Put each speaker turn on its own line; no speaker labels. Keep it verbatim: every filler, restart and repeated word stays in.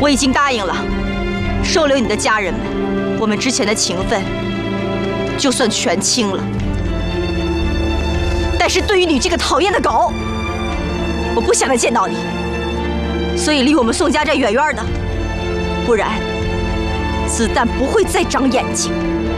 我已经答应了，收留你的家人们，我们之前的情分就算全清了。但是对于你这个讨厌的狗，我不想再见到你，所以离我们宋家寨远远的，不然子弹不会再长眼睛。